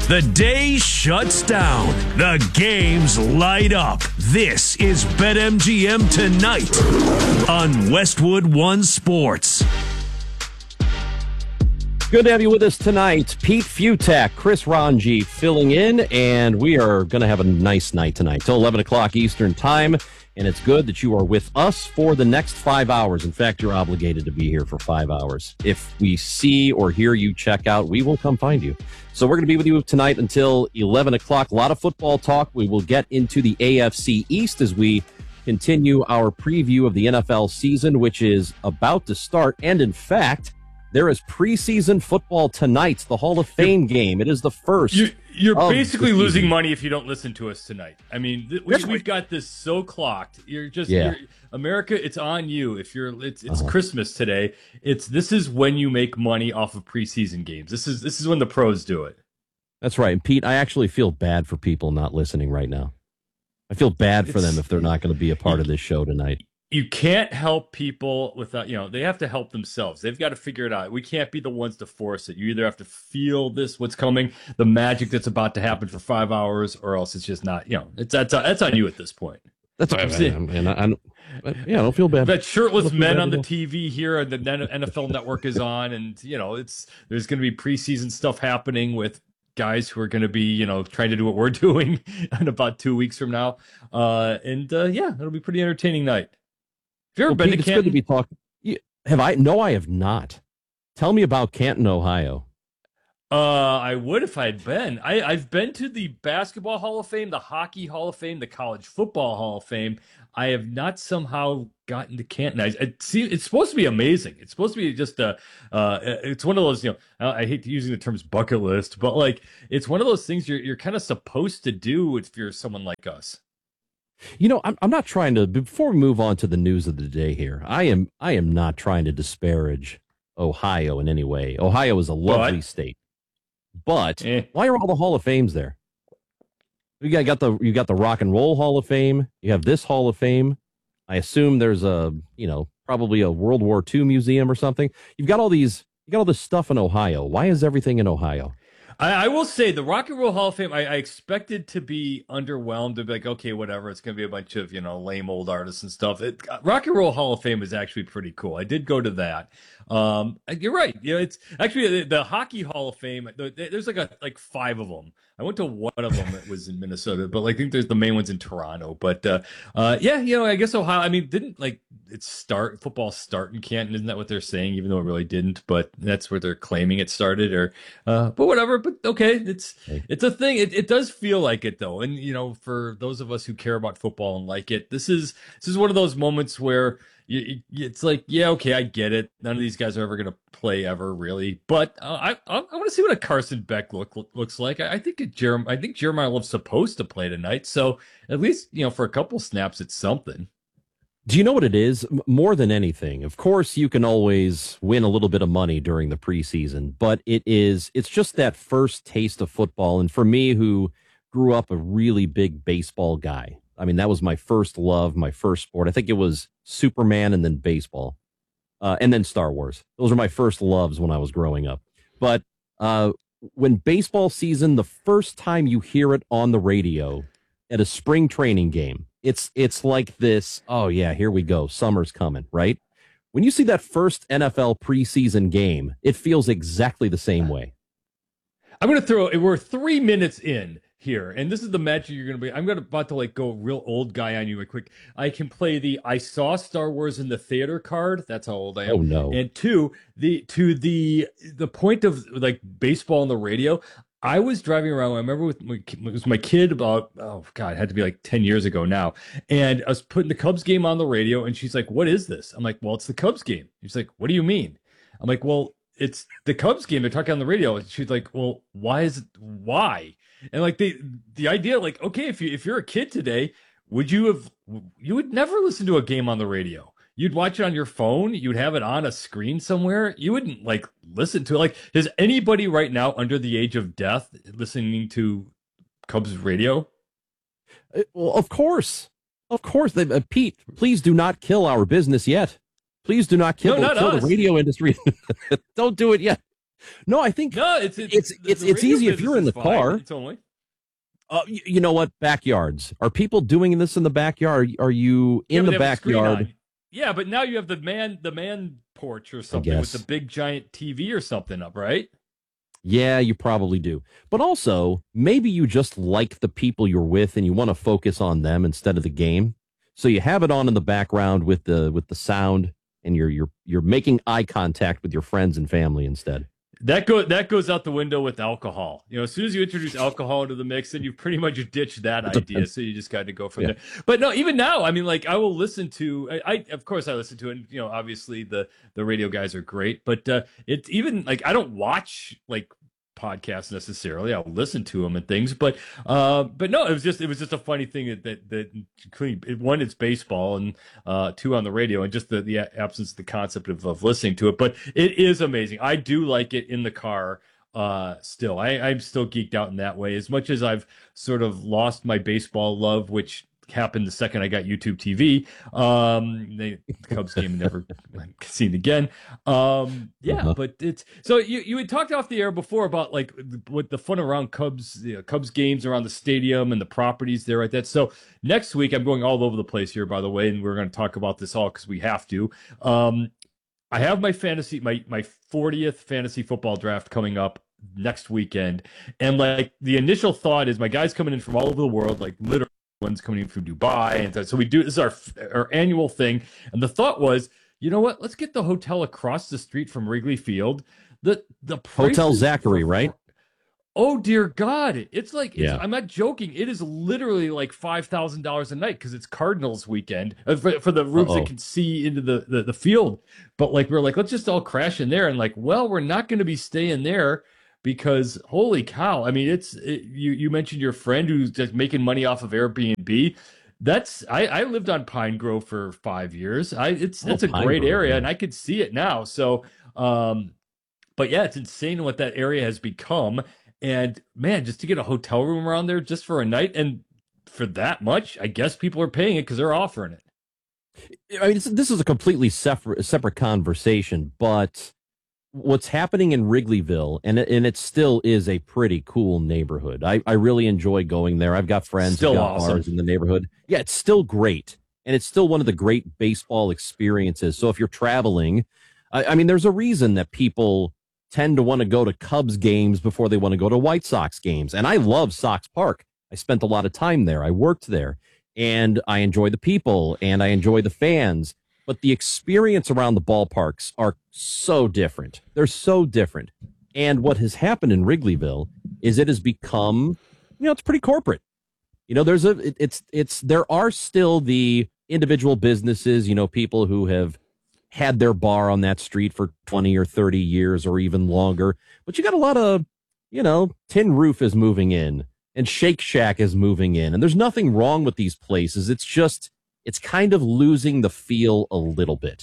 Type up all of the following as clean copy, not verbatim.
The day shuts down. The games light up. This is BetMGM Tonight on Westwood One Sports. Good to have you with us tonight. Pete Fiutak, Chris Ranji filling in, and we are going to have a nice night tonight till 11 o'clock Eastern Time, and it's good that you are with us for the next 5 hours. In fact, you're obligated to be here for 5 hours. If we see or hear you check out, we will come find you. So we're going to be with you tonight until 11 o'clock. A lot of football talk. We will get into the AFC East as we continue our preview of the NFL season, which is about to start, and in fact, there is preseason football tonight, the Hall of Fame game. It is the first. You're basically losing money if you don't listen to us tonight. I mean, we've got this so clocked. You're America. It's on you. If it's Christmas today. This is when you make money off of preseason games. This is when the pros do it. That's right. And Pete, I actually feel bad for people not listening right now. I feel bad for them if they're not going to be a part of this show tonight. You can't help people without, they have to help themselves. They've got to figure it out. We can't be the ones to force it. You either have to feel what's coming, the magic that's about to happen for 5 hours, or else it's just not, that's on you at this point. That's what I'm saying. And I don't feel bad. That shirtless men on the TV here, and the NFL Network is on, and, there's going to be preseason stuff happening with guys who are going to be, trying to do what we're doing in about 2 weeks from now. It'll be a pretty entertaining night. Have you ever been to Canton? It's good to be talking. Have I? No, I have not. Tell me about Canton, Ohio. I would if I'd been. I've been to the Basketball Hall of Fame, the Hockey Hall of Fame, the College Football Hall of Fame. I have not somehow gotten to Canton. It's supposed to be amazing. It's supposed to be just it's one of those, I hate using the terms bucket list, but it's one of those things you're kind of supposed to do if you're someone like us. I'm not trying to, before we move on to the news of the day here, I am not trying to disparage Ohio in any way. Ohio is a lovely state. But why are all the Hall of Fames there? You got the Rock and Roll Hall of Fame. You have this Hall of Fame. I assume there's probably a World War II museum or something. You got all this stuff in Ohio. Why is everything in Ohio? I will say the Rock and Roll Hall of Fame, I expected to be underwhelmed, to be like, okay, whatever. It's going to be a bunch of, lame old artists and stuff. Rock and Roll Hall of Fame is actually pretty cool. I did go to that. You're right. It's actually the Hockey Hall of Fame. There's like 5 of them. I went to one of them that was in Minnesota, but I think there's the main ones in Toronto. But I guess Ohio. I mean, didn't football start in Canton? Isn't that what they're saying? Even though it really didn't, but that's where they're claiming it started. But whatever. But okay, it's a thing. It does feel like it though, and for those of us who care about football and like it, this is one of those moments where. It's like, yeah, okay, I get it. None of these guys are ever going to play ever, really. But I want to see what a Carson Beck looks like. I think Jeremiah Love's supposed to play tonight. So at least, for a couple snaps, it's something. Do you know what it is? More than anything, of course, you can always win a little bit of money during the preseason, but it's just that first taste of football. And for me, who grew up a really big baseball guy, I mean, that was my first love, my first sport. I think it was Superman and then baseball, and then Star Wars. Those were my first loves when I was growing up. But when baseball season, the first time you hear it on the radio at a spring training game, it's like this, oh, yeah, here we go. Summer's coming, right? When you see that first NFL preseason game, it feels exactly the same way. I'm going to we're 3 minutes in here, and this is the match you're going to be. I'm about to go real old guy on you quick. I can play I saw Star Wars in the theater card. That's how old I am. Oh no! And to the point of baseball on the radio. I was driving around. I remember it was my kid about, it had to be 10 years ago now. And I was putting the Cubs game on the radio, and she's like, "What is this?" I'm like, "Well, it's the Cubs game." She's like, "What do you mean?" I'm like, "Well, it's the Cubs game. They're talking on the radio." And she's like, "Well, why?" And the idea, okay, if you're a kid today, you would never listen to a game on the radio. You'd watch it on your phone. You'd have it on a screen somewhere. You wouldn't listen to it. Is anybody right now under the age of death listening to Cubs radio? Well, of course. Pete, please do not kill our business yet. Please do not kill the radio industry. Don't do it yet. No, I think No, it's the radio easy if you're in business the is fine. car. It's only You know what? Backyards. Are people doing this in the backyard? Are you in but the they have a screen backyard? on. Yeah, but now you have the man porch or something with the guess. big giant TV or something up, right? Yeah, you probably do. But also, maybe you just like the people you're with and you want to focus on them instead of the game. So you have it on in the background with the sound, and you're making eye contact with your friends and family instead. That goes out the window with alcohol. As soon as you introduce alcohol into the mix, then you pretty much ditched that idea. So you just got to go from there. But no, even now, I mean, like I will listen to. I of course I listen to it. And, obviously the radio guys are great, but it's even like I don't watch like podcasts necessarily. I'll listen to them and things, but no, it was just a funny thing that one, it's baseball, and two, on the radio, and just the absence of the concept of listening to it. But it is amazing. I do like it in the car. Still, I'm still geeked out in that way. As much as I've sort of lost my baseball love, which happened the second I got YouTube TV. The Cubs game never seen again. But it's so you had talked off the air before about like what the fun around Cubs games around the stadium and the properties there, right? So next week I'm going all over the place here, by the way, and we're going to talk about this all because we have to. I have my 40th fantasy football draft coming up next weekend, and like the initial thought is my guys coming in from all over the world, like literally one's coming in from Dubai, and so we do this is our annual thing. And the thought was, you know what? Let's get the hotel across the street from Wrigley Field. The Hotel Zachary, right? Oh dear God! It's like I'm not joking. It is literally like $5,000 a night because it's Cardinals weekend for the rooms that can see into the field. But like we're like, let's just all crash in there, and like, well, we're not going to be staying there. Because holy cow, I mean, you mentioned your friend who's just making money off of Airbnb. I lived on Pine Grove for 5 years. It's a great area, and I could see it now. So, but yeah, it's insane what that area has become. And man, just to get a hotel room around there just for a night, and for that much, I guess people are paying it because they're offering it. I mean, this is a completely separate conversation, but what's happening in Wrigleyville, and it still is a pretty cool neighborhood. I really enjoy going there. I've got friends who got bars in the neighborhood. Yeah, it's still great, and it's still one of the great baseball experiences. So if you're traveling, I mean, there's a reason that people tend to want to go to Cubs games before they want to go to White Sox games. And I love Sox Park. I spent a lot of time there. I worked there, and I enjoy the people, and I enjoy the fans. But the experience around the ballparks are so different. They're so different. And what has happened in Wrigleyville is it has become, it's pretty corporate. There are still the individual businesses, people who have had their bar on that street for 20 or 30 years or even longer. But you got a lot of, Tin Roof is moving in and Shake Shack is moving in. And there's nothing wrong with these places. It's just, it's kind of losing the feel a little bit.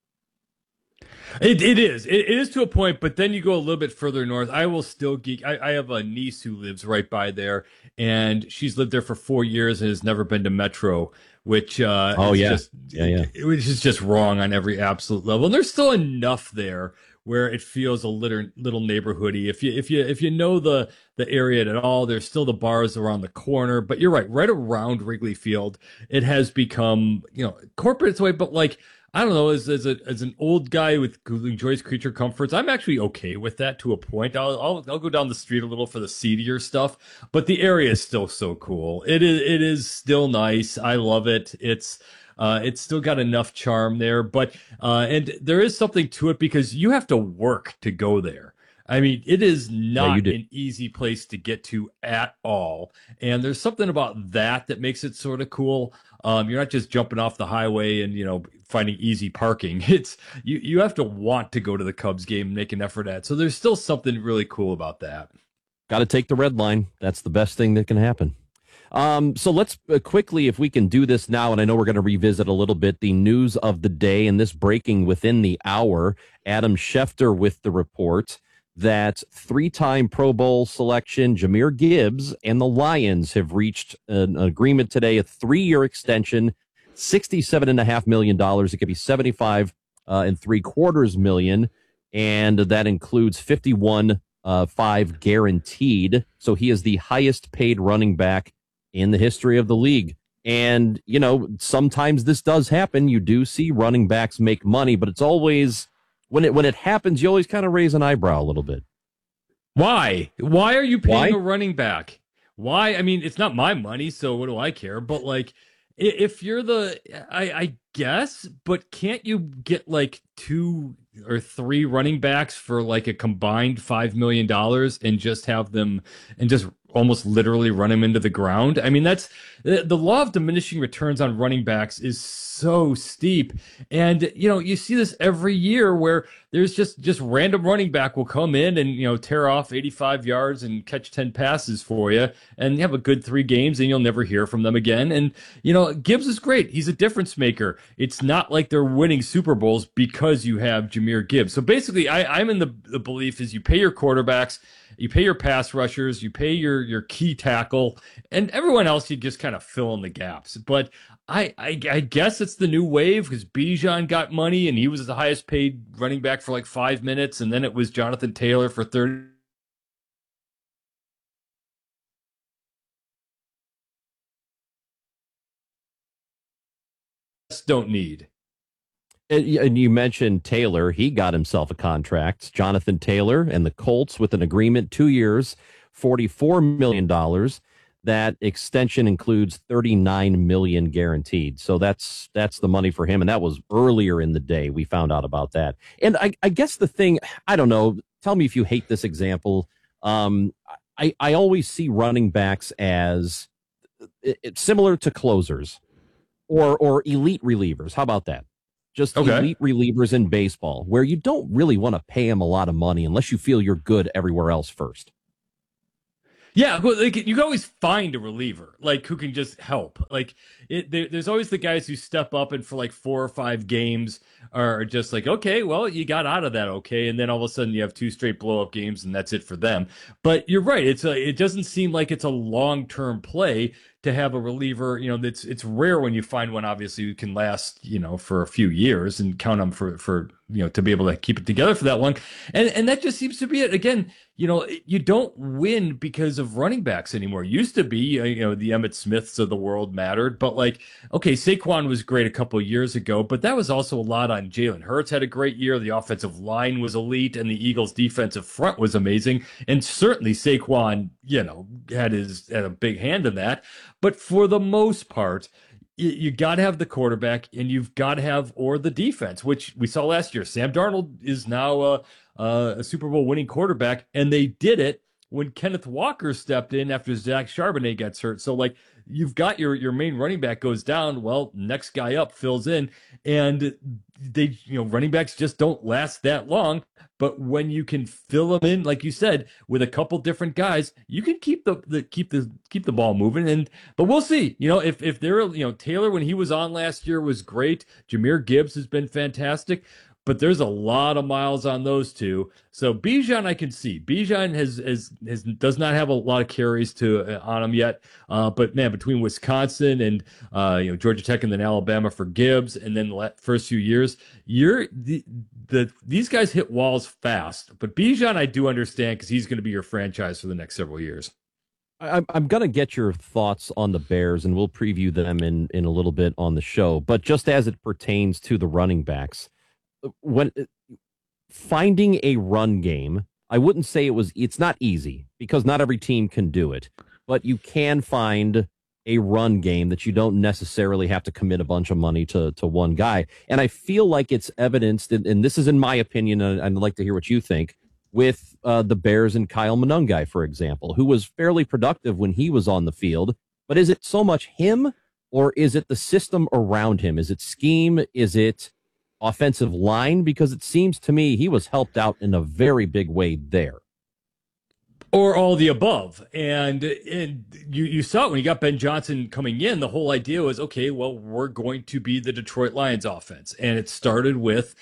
It is to a point, but then you go a little bit further north. I will still geek. I have a niece who lives right by there, and she's lived there for 4 years and has never been to Metro, which which is just wrong on every absolute level. And there's still enough there where it feels a little neighborhoody. If you know the area at all, there's still the bars around the corner. But you're right around Wrigley Field, it has become corporate its way. But like, I don't know, as an old guy who enjoys creature comforts, I'm actually okay with that to a point. I'll go down the street a little for the seedier stuff, but the area is still so cool. It is still nice. I love it. It's still got enough charm there, but and there is something to it because you have to work to go there. I mean, it is not an easy place to get to at all. And there's something about that makes it sort of cool. You're not just jumping off the highway and, finding easy parking. It's you have to want to go to the Cubs game and make an effort at. So there's still something really cool about that. Got to take the red line. That's the best thing that can happen. So let's quickly, if we can do this now, and I know we're going to revisit a little bit the news of the day and this breaking within the hour. Adam Schefter with the report that 3-time Pro Bowl selection Jahmyr Gibbs and the Lions have reached an agreement today, a 3-year extension, $67.5 million. It could be $75.75 million. and that includes 51.5 guaranteed. So he is the highest paid running back in the history of the league. And, you know, sometimes this does happen. You do see running backs make money, but it's always when it happens, you always kind of raise an eyebrow a little bit. Why? Why are you paying a running back? Why? I mean, it's not my money, so what do I care? But like, if you're I guess, but can't you get like 2 or 3 running backs for like a combined $5 million and just have them and just almost literally run them into the ground? I mean, that's the law of diminishing returns on running backs is so steep. And, you know, you see this every year where there's just random running back will come in and, you know, tear off 85 yards and catch 10 passes for you and have a good 3 games and you'll never hear from them again. And, you know, Gibbs is great. He's a difference maker. It's not like they're winning Super Bowls because you have Jahmyr Gibbs. So basically, I'm in the belief is you pay your quarterbacks, you pay your pass rushers, you pay your key tackle, and everyone else you just kind of fill in the gaps. But I guess it's the new wave because Bijan got money and he was the highest paid running back for like 5 minutes, and then it was Jonathan Taylor for 30. Don't need. And you mentioned Taylor. He got himself a contract. Jonathan Taylor and the Colts with an agreement, 2 years, $44 million. That extension includes $39 million guaranteed. So that's the money for him. And that was earlier in the day we found out about that. And I guess the thing, I don't know, tell me if you hate this example. I always see running backs as it's similar to closers or elite relievers. How about that? Just elite relievers in baseball, where you don't really want to pay them a lot of money unless you feel you're good everywhere else first. Yeah, but like you can always find a reliever like who can just help. Like there's always the guys who step up and for like 4 or 5 games are just like, okay, well, you got out of that, okay, and then all of a sudden you have 2 straight blow up games and that's it for them. But you're right, it doesn't seem like it's a long-term play to have a reliever. You know, it's rare when you find one obviously who can last, you know, for a few years and count them for you know, to be able to keep it together for that long. And that just seems to be it. Again, you know, you don't win because of running backs anymore. It used to be, you know, the Emmitt Smiths of the world mattered, but like, okay, Saquon was great a couple of years ago, but that was also a lot on Jalen Hurts had a great year. The offensive line was elite and the Eagles defensive front was amazing. And certainly Saquon, you know, had a big hand in that. But for the most part, you got to have the quarterback and you've got to have or the defense, which we saw last year. Sam Darnold is now a Super Bowl winning quarterback, and they did it when Kenneth Walker stepped in after Zach Charbonnet gets hurt. So like you've got your main running back goes down. Well, next guy up fills in, and they, you know, running backs just don't last that long. But when you can fill them in, like you said, with a couple different guys, you can keep the ball moving. But we'll see. You know, if they're, you know, Taylor when he was on last year was great. Jahmyr Gibbs has been fantastic. But there's a lot of miles on those two. So Bijan, I can see. Bijan does not have a lot of carries on him yet. But man, between Wisconsin and you know, Georgia Tech and then Alabama for Gibbs, and then the first few years, these guys hit walls fast. But Bijan, I do understand because he's going to be your franchise for the next several years. I'm going to get your thoughts on the Bears, and we'll preview them in a little bit on the show. But just as it pertains to the running backs, when finding a run game, I wouldn't say it's not easy because not every team can do it, but you can find a run game that you don't necessarily have to commit a bunch of money to one guy. And I feel like it's evidenced, and this is in my opinion, and I'd like to hear what you think, with the Bears and Kyle Monangai, for example, who was fairly productive when he was on the field. But is it so much him, or is it the system around him? Is it scheme? Is it offensive line? Because it seems to me he was helped out in a very big way there. Or all the above. And you saw it when you got Ben Johnson coming in. The whole idea was, okay, well, we're going to be the Detroit Lions offense. And it started with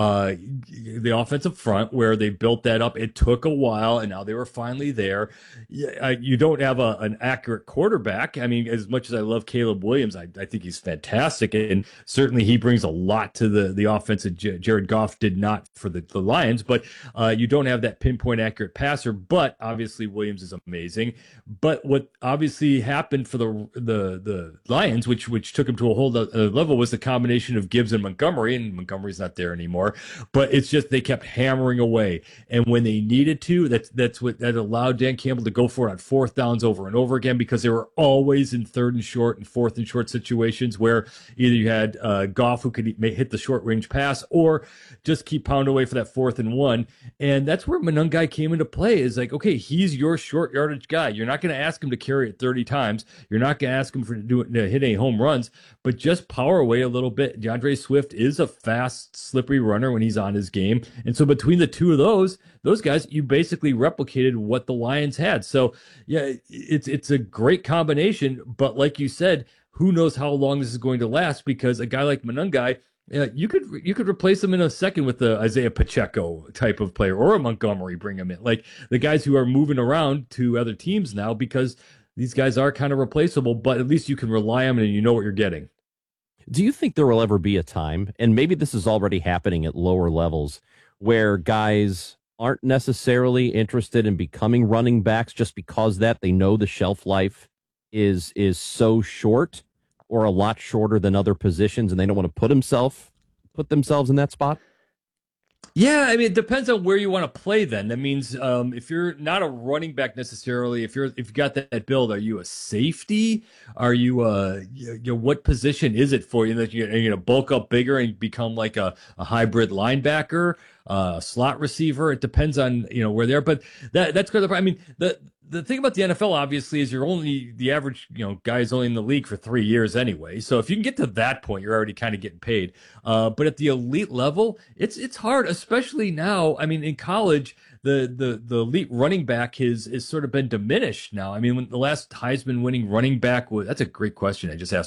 the offensive front where they built that up. It took a while, and now they were finally there. You don't have an accurate quarterback. I mean, as much as I love Caleb Williams, I think he's fantastic. And certainly he brings a lot to the offense that Jared Goff did not for the Lions. But you don't have that pinpoint accurate passer. But obviously Williams is amazing. But what obviously happened for the Lions, which took him to a whole other level, was the combination of Gibbs and Montgomery, and Montgomery's not there anymore. But it's just they kept hammering away, and when they needed to, that's what that allowed Dan Campbell to go for it on fourth downs over and over again, because they were always in third and short and fourth and short situations where either you had Goff who could hit the short range pass or just keep pounding away for that 4th and 1. And that's where Monangai came into play. Is like, okay, he's your short yardage guy. You're not going to ask him to carry it 30 times. You're not going to ask him to hit any home runs, but just power away a little bit. DeAndre Swift is a fast, slippery runner when he's on his game. And so between the two of those guys, you basically replicated what the Lions had. So yeah, it's a great combination, but like you said, who knows how long this is going to last, because a guy like Monangai, you could replace him in a second with the Isaiah Pacheco type of player, or a Montgomery, bring him in. Like the guys who are moving around to other teams now, because these guys are kind of replaceable, but at least you can rely on them and you know what you're getting. Do you think there will ever be a time, and maybe this is already happening at lower levels, where guys aren't necessarily interested in becoming running backs just because that they know the shelf life is so short, or a lot shorter than other positions, and they don't want to put themselves in that spot? Yeah, I mean, it depends on where you want to play then. That means if you're not a running back necessarily, if you got that build, are you a safety? Are you what position is it for you? That you're going to bulk up bigger and become like a hybrid linebacker, slot receiver? It depends on where they are. But that's kind of, I mean, the thing about the NFL, obviously, is the average guy is only in the league for 3 years anyway. So if you can get to that point, you're already kind of getting paid. But at the elite level, it's hard, especially now. I mean, in college, the elite running back has sort of been diminished now. I mean, when the last Heisman winning running back that's a great question I just asked